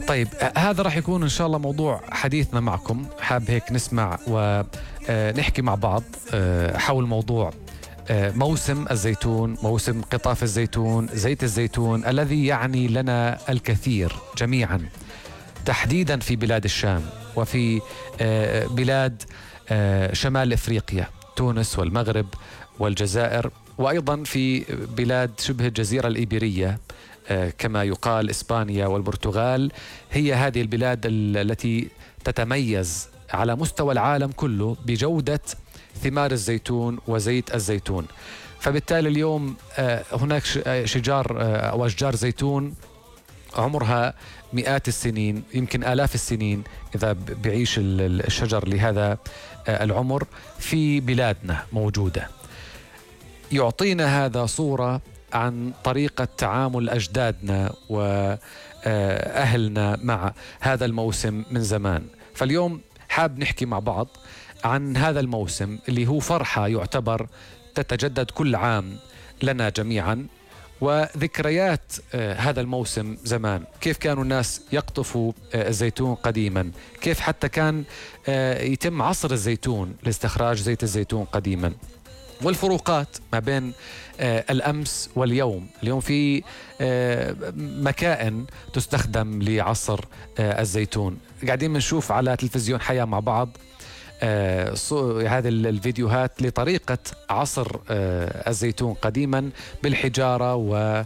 طيب هذا راح يكون إن شاء الله موضوع حديثنا معكم. حاب هيك نسمع ونحكي مع بعض حول موضوع موسم الزيتون، موسم قطاف الزيتون، زيت الزيتون الذي يعني لنا الكثير جميعا، تحديدا في بلاد الشام وفي بلاد شمال إفريقيا، تونس والمغرب والجزائر، وأيضا في بلاد شبه الجزيرة الإيبيرية كما يقال إسبانيا والبرتغال. هي هذه البلاد التي تتميز على مستوى العالم كله بجودة ثمار الزيتون وزيت الزيتون. فبالتالي اليوم هناك شجار أو أشجار زيتون عمرها مئات السنين، يمكن آلاف السنين إذا بيعيش الشجر لهذا العمر في بلادنا موجودة. يعطينا هذا صورة عن طريقة تعامل أجدادنا وأهلنا مع هذا الموسم من زمان. فاليوم حاب نحكي مع بعض عن هذا الموسم اللي هو فرحة يعتبر تتجدد كل عام لنا جميعا، وذكريات هذا الموسم زمان، كيف كانوا الناس يقطفوا الزيتون قديما، كيف حتى كان يتم عصر الزيتون لاستخراج زيت الزيتون قديما، والفروقات ما بين الأمس واليوم. اليوم في مكائن تستخدم لعصر الزيتون. قاعدين بنشوف على تلفزيون حياة مع بعض هذه الفيديوهات لطريقة عصر الزيتون قديما بالحجارة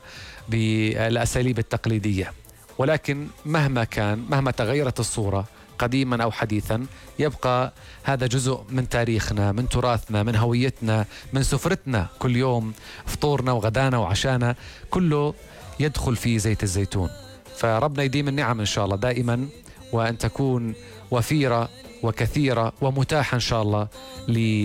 وبالأساليب التقليدية. ولكن مهما تغيرت الصورة قديما أو حديثا، يبقى هذا جزء من تاريخنا، من تراثنا، من هويتنا، من سفرتنا. كل يوم فطورنا وغدانا وعشانا كله يدخل في زيت الزيتون. فربنا يديم النعم إن شاء الله دائما، وأن تكون وفيرة وكثيرة ومتاحة إن شاء الله